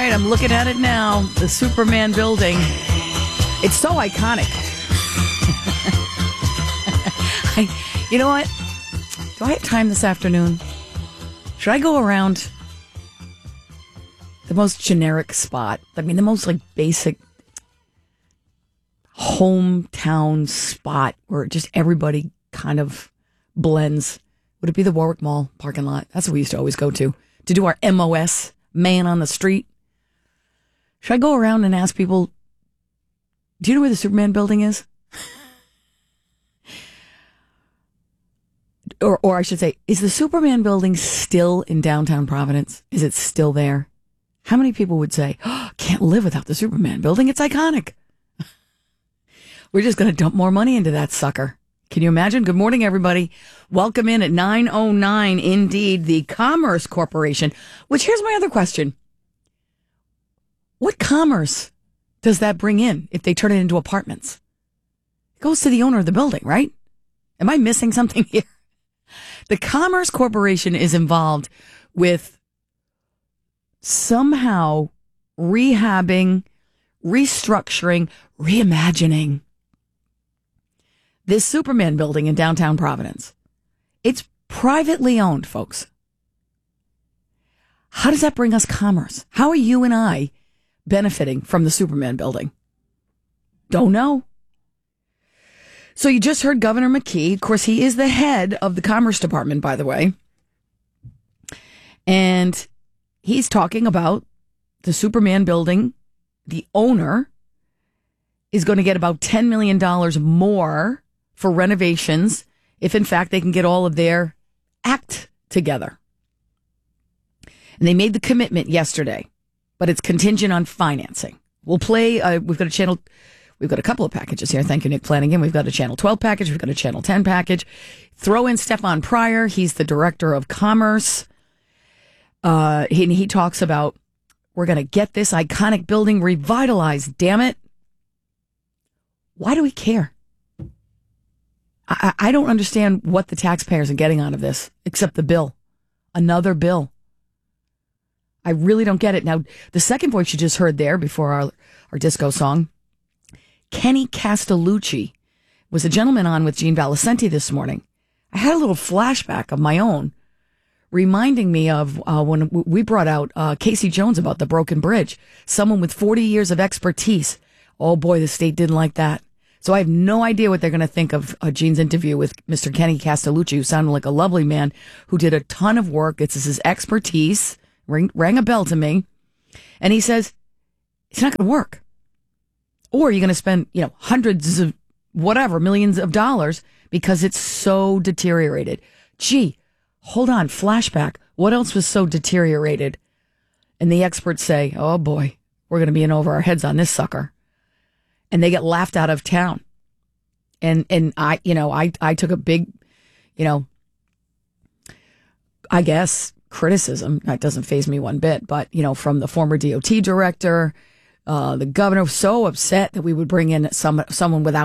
right, I'm looking at it now. The Superman building. It's so iconic. You know what? Do I have time this afternoon? Should I go around the most generic spot? I mean, the most basic hometown spot where just everybody kind of blends. Would it be the Warwick Mall parking lot? That's what we used to always go to do our MOS, man on the street. Should I go around and ask people, do you know where the Superman building is? Or I should say, is the Superman building still in downtown Providence? Is it still there? How many people would say, oh, can't live without the Superman building? It's iconic. We're just going to dump more money into that sucker. Can you imagine? Good morning, everybody. Welcome in at 9:09. Indeed, the Commerce Corporation, which here's my other question. What commerce does that bring in if they turn it into apartments? It goes to the owner of the building, right? Am I missing something here? The Commerce Corporation is involved with somehow rehabbing, restructuring, reimagining this Superman building in downtown Providence. It's privately owned, folks. How does that bring us commerce? How are you and I benefiting from the Superman building? Don't know. So you just heard Governor McKee. Of course, he is the head of the Commerce Department, by the way. And he's talking about the Superman building. The owner is going to get about $10 million more for renovations if, in fact, they can get all of their act together. And they made the commitment yesterday, but it's contingent on financing. We'll play, we've got a couple of packages here. Thank you, Nick Flanagan. We've got a Channel 12 package. We've got a Channel 10 package. Throw in Stefan Pryor. He's the director of commerce. He talks about, we're going to get this iconic building revitalized, damn it. Why do we care? I don't understand what the taxpayers are getting out of this, except the bill. Another bill. I really don't get it. Now, the second voice you just heard there before our disco song, Kenny Castellucci, was a gentleman on with Gene Valicenti this morning. I had a little flashback of my own, reminding me of when we brought out Casey Jones about the broken bridge. Someone with 40 years of expertise. Oh boy, the state didn't like that. So I have no idea what they're going to think of Gene's interview with Mr. Kenny Castellucci, who sounded like a lovely man who did a ton of work. This is his expertise. Rang a bell to me. And he says, it's not going to work. Or you're going to spend, hundreds of millions of dollars because it's so deteriorated. Gee, hold on, flashback. What else was so deteriorated? And the experts say, oh boy, we're going to be in over our heads on this sucker. And they get laughed out of town. And I took a big, I guess, criticism. That doesn't faze me one bit, but, from the former DOT director, the governor was so upset that we would bring in someone without